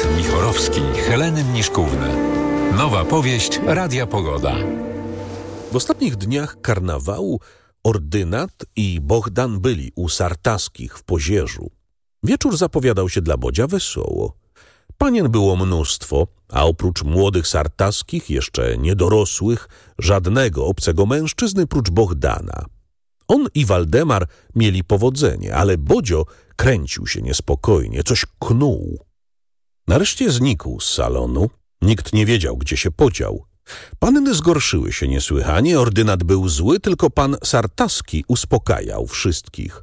Piotr Michorowski, Heleny Mniszkówny. Nowa powieść Radia Pogoda. W ostatnich dniach karnawału ordynat i Bohdan byli u Sartaskich w Pozierzu. Wieczór zapowiadał się dla Bodzia wesoło. Panien było mnóstwo, a oprócz młodych Sartaskich, jeszcze niedorosłych, żadnego obcego mężczyzny prócz Bohdana. On i Waldemar mieli powodzenie, ale Bodzio kręcił się niespokojnie, coś knuł. Nareszcie znikł z salonu. Nikt nie wiedział, gdzie się podział. Panny zgorszyły się niesłychanie, ordynat był zły, tylko pan Sartaski uspokajał wszystkich.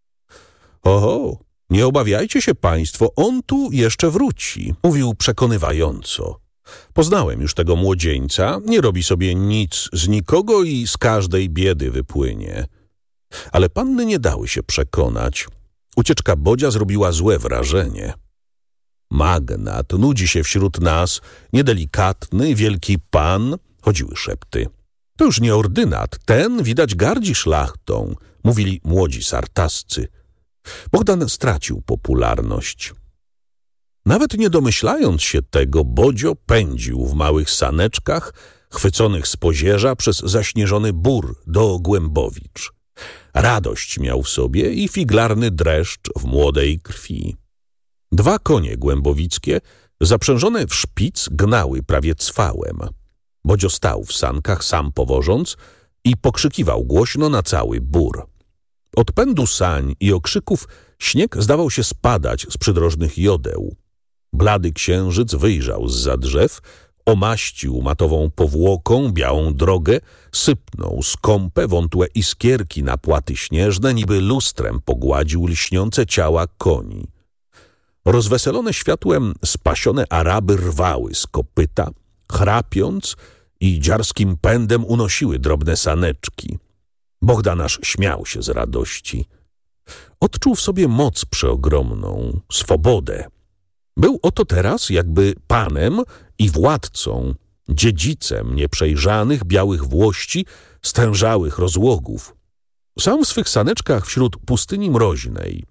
Oho, nie obawiajcie się państwo, on tu jeszcze wróci, mówił przekonywająco. Poznałem już tego młodzieńca, nie robi sobie nic z nikogo i z każdej biedy wypłynie. Ale panny nie dały się przekonać. Ucieczka Bodzia zrobiła złe wrażenie. Magnat nudzi się wśród nas, niedelikatny, wielki pan, chodziły szepty. To już nie ordynat, ten widać gardzi szlachtą, mówili młodzi Sartascy. Bohdan stracił popularność. Nawet nie domyślając się tego, Bodzio pędził w małych saneczkach, chwyconych z Pozierza przez zaśnieżony bór do Głębowicz. Radość miał w sobie i figlarny dreszcz w młodej krwi. 2 konie głębowickie, zaprzężone w szpic, gnały prawie cwałem. Bodzio stał w sankach, sam powożąc, i pokrzykiwał głośno na cały bór. Od pędu sań i okrzyków śnieg zdawał się spadać z przydrożnych jodeł. Blady księżyc wyjrzał zza drzew, omaścił matową powłoką białą drogę, sypnął skąpe, wątłe iskierki na płaty śnieżne, niby lustrem pogładził lśniące ciała koni. Rozweselone światłem spasione Araby rwały z kopyta, chrapiąc i dziarskim pędem unosiły drobne saneczki. Bohdan aż śmiał się z radości. Odczuł w sobie moc przeogromną, swobodę. Był oto teraz jakby panem i władcą, dziedzicem nieprzejrzanych białych włości, stężałych rozłogów. Sam w swych saneczkach wśród pustyni mroźnej.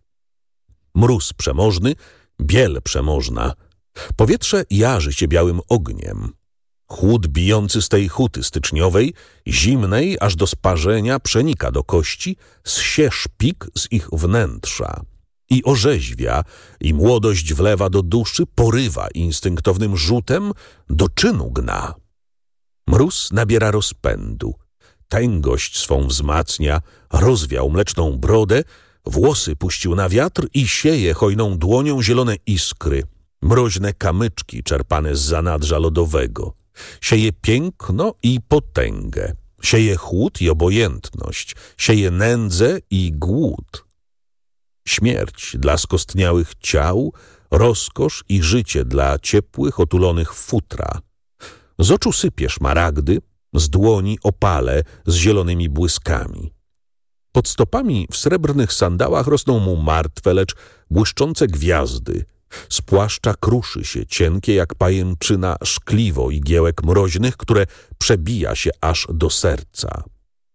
Mróz przemożny, biel przemożna. Powietrze jarzy się białym ogniem. Chłód bijący z tej huty styczniowej, zimnej aż do sparzenia, przenika do kości, zsie szpik z ich wnętrza. I orzeźwia, i młodość wlewa do duszy, porywa instynktownym rzutem, do czynu gna. Mróz nabiera rozpędu, tęgość swą wzmacnia, rozwiał mleczną brodę, włosy puścił na wiatr i sieje hojną dłonią zielone iskry, mroźne kamyczki czerpane z zanadrza lodowego. Sieje piękno i potęgę, sieje chłód i obojętność, sieje nędzę i głód. Śmierć dla skostniałych ciał, rozkosz i życie dla ciepłych, otulonych w futra. Z oczu sypie szmaragdy, z dłoni opale z zielonymi błyskami. Pod stopami w srebrnych sandałach rosną mu martwe, lecz błyszczące gwiazdy. Z płaszcza kruszy się cienkie jak pajęczyna szkliwo igiełek mroźnych, które przebija się aż do serca.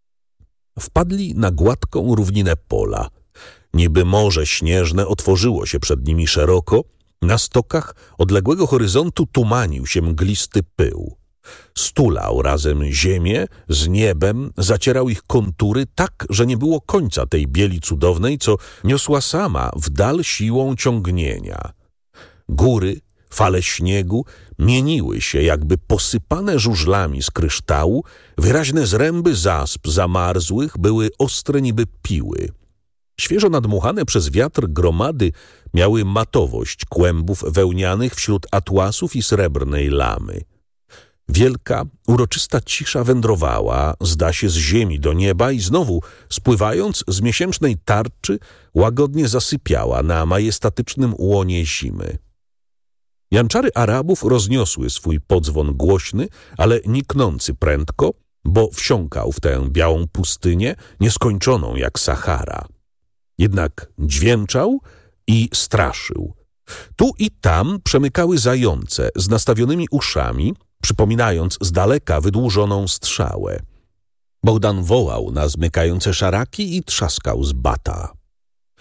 Wpadli na gładką równinę pola. Niby morze śnieżne otworzyło się przed nimi szeroko, na stokach odległego horyzontu tumanił się mglisty pył. Stulał razem ziemię z niebem, zacierał ich kontury tak, że nie było końca tej bieli cudownej, co niosła sama w dal siłą ciągnienia. Góry, fale śniegu mieniły się jakby posypane żużlami z kryształu, wyraźne zręby zasp zamarzłych były ostre niby piły. Świeżo nadmuchane przez wiatr gromady miały matowość kłębów wełnianych wśród atłasów i srebrnej lamy. Wielka, uroczysta cisza wędrowała, zda się, z ziemi do nieba i znowu, spływając z miesięcznej tarczy, łagodnie zasypiała na majestatycznym łonie zimy. Janczary Arabów rozniosły swój podzwon głośny, ale niknący prędko, bo wsiąkał w tę białą pustynię, nieskończoną jak Sahara. Jednak dźwięczał i straszył. Tu i tam przemykały zające z nastawionymi uszami, przypominając z daleka wydłużoną strzałę. Bohdan wołał na zmykające szaraki i trzaskał z bata.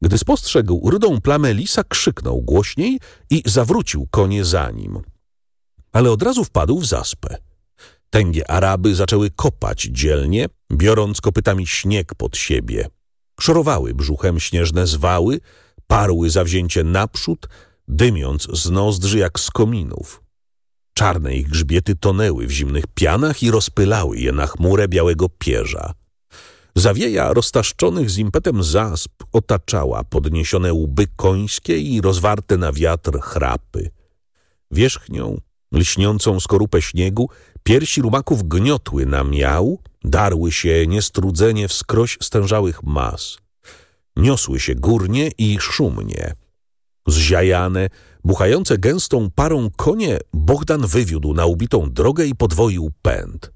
Gdy spostrzegł rudą plamę lisa, krzyknął głośniej i zawrócił konie za nim. Ale od razu wpadł w zaspę. Tęgie Araby zaczęły kopać dzielnie, biorąc kopytami śnieg pod siebie. Szorowały brzuchem śnieżne zwały, parły zawzięcie naprzód, dymiąc z nozdrzy jak z kominów. Czarne ich grzbiety tonęły w zimnych pianach i rozpylały je na chmurę białego pierza. Zawieja roztaszczonych z impetem zasp otaczała podniesione łby końskie i rozwarte na wiatr chrapy. Wierzchnią, lśniącą skorupę śniegu, piersi rumaków gniotły na miał, darły się niestrudzenie wskroś stężałych mas. Niosły się górnie i szumnie. Zziajane, buchające gęstą parą konie Bohdan wywiódł na ubitą drogę i podwoił pęd.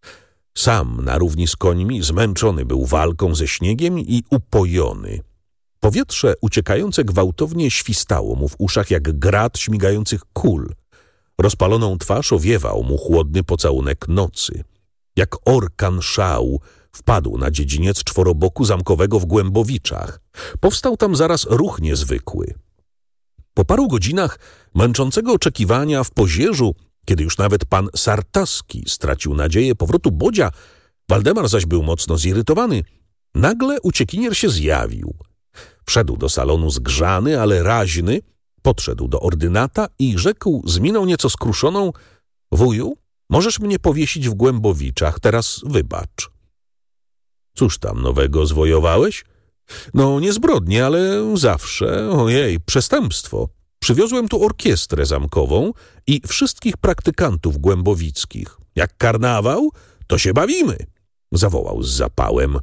Sam na równi z końmi zmęczony był walką ze śniegiem i upojony. Powietrze uciekające gwałtownie świstało mu w uszach jak grad śmigających kul. Rozpaloną twarz owiewał mu chłodny pocałunek nocy. Jak orkan szału wpadł na dziedziniec czworoboku zamkowego w Głębowiczach. Powstał tam zaraz ruch niezwykły. Po paru godzinach męczącego oczekiwania w Pozierzu, kiedy już nawet pan Sartaski stracił nadzieję powrotu Bodzia, Waldemar zaś był mocno zirytowany, nagle uciekinier się zjawił. Wszedł do salonu zgrzany, ale raźny, podszedł do ordynata i rzekł z miną nieco skruszoną: wuju, możesz mnie powiesić w Głębowiczach, teraz wybacz. Cóż tam nowego zwojowałeś? No niezbrodnie, ale zawsze, ojej, przestępstwo. Przywiozłem tu orkiestrę zamkową i wszystkich praktykantów głębowickich. Jak karnawał, to się bawimy, zawołał z zapałem.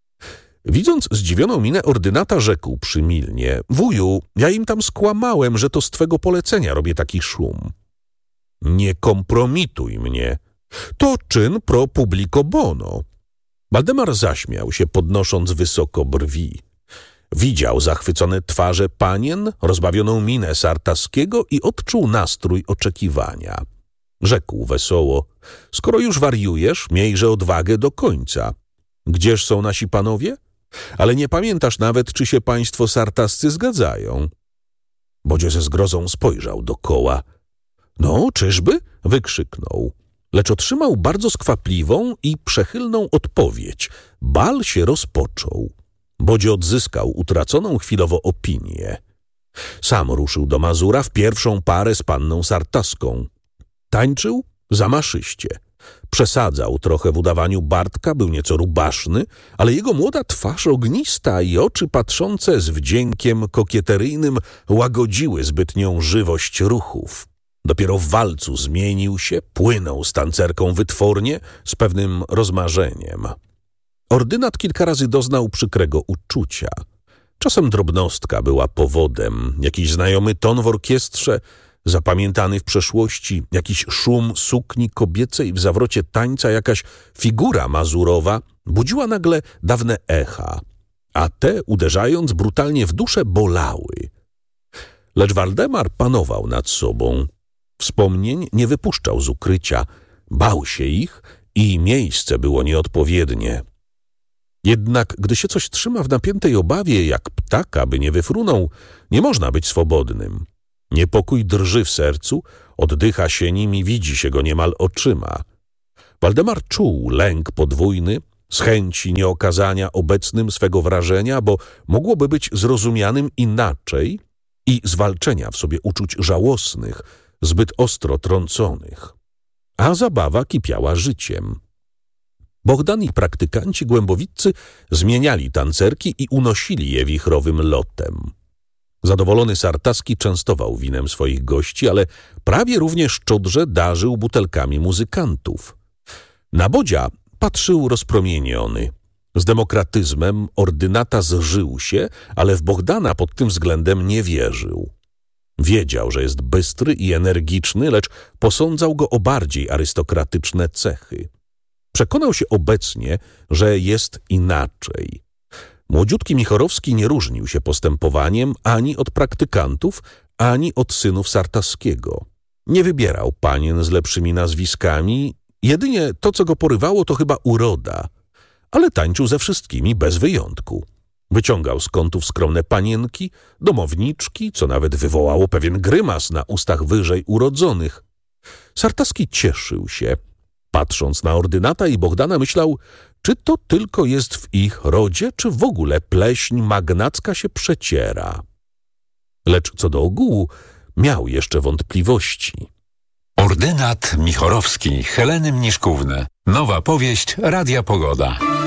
Widząc zdziwioną minę ordynata, rzekł przymilnie: wuju, ja im tam skłamałem, że to z twego polecenia robię taki szum. Nie kompromituj mnie. To czyn pro publico bono. Waldemar zaśmiał się, podnosząc wysoko brwi. Widział zachwycone twarze panien, rozbawioną minę Sartaskiego i odczuł nastrój oczekiwania. Rzekł wesoło: skoro już wariujesz, miejże odwagę do końca. Gdzież są nasi panowie? Ale nie pamiętasz nawet, czy się państwo Sartascy zgadzają. Bodzio ze zgrozą spojrzał dokoła. No, czyżby? Wykrzyknął. Lecz otrzymał bardzo skwapliwą i przechylną odpowiedź. Bal się rozpoczął. Bodzio odzyskał utraconą chwilowo opinię. Sam ruszył do Mazura w pierwszą parę z panną Sartaską. Tańczył zamaszyście. Przesadzał trochę w udawaniu Bartka, był nieco rubaszny, ale jego młoda twarz ognista i oczy patrzące z wdziękiem kokieteryjnym łagodziły zbytnią żywość ruchów. Dopiero w walcu zmienił się, płynął z tancerką wytwornie, z pewnym rozmarzeniem. Ordynat kilka razy doznał przykrego uczucia. Czasem drobnostka była powodem, jakiś znajomy ton w orkiestrze, zapamiętany w przeszłości, jakiś szum sukni kobiecej w zawrocie tańca, jakaś figura mazurowa budziła nagle dawne echa, a te, uderzając brutalnie w duszę, bolały. Lecz Waldemar panował nad sobą. Wspomnień nie wypuszczał z ukrycia, bał się ich i miejsce było nieodpowiednie. Jednak gdy się coś trzyma w napiętej obawie, jak ptaka, by nie wyfrunął, nie można być swobodnym. Niepokój drży w sercu, oddycha się nim i widzi się go niemal oczyma. Waldemar czuł lęk podwójny, z chęci nieokazania obecnym swego wrażenia, bo mogłoby być zrozumianym inaczej, i zwalczenia w sobie uczuć żałosnych, zbyt ostro trąconych. A zabawa kipiała życiem. Bohdan i praktykanci głębowiccy zmieniali tancerki i unosili je wichrowym lotem. Zadowolony Sartaski częstował winem swoich gości, ale prawie równie szczodrze darzył butelkami muzykantów. Na Bodzia patrzył rozpromieniony. Z demokratyzmem ordynata zżył się, ale w Bohdana pod tym względem nie wierzył. Wiedział, że jest bystry i energiczny, lecz posądzał go o bardziej arystokratyczne cechy. Przekonał się obecnie, że jest inaczej. Młodziutki Michorowski nie różnił się postępowaniem ani od praktykantów, ani od synów Sartaskiego. Nie wybierał panien z lepszymi nazwiskami, jedynie to, co go porywało, to chyba uroda, ale tańczył ze wszystkimi bez wyjątku. Wyciągał z kątów skromne panienki, domowniczki, co nawet wywołało pewien grymas na ustach wyżej urodzonych. Sartaski cieszył się. Patrząc na ordynata i Bohdana, myślał, czy to tylko jest w ich rodzie, czy w ogóle pleśń magnacka się przeciera. Lecz co do ogółu, miał jeszcze wątpliwości. Ordynat Michorowski Heleny Mniszkówny. Nowa powieść Radia Pogoda.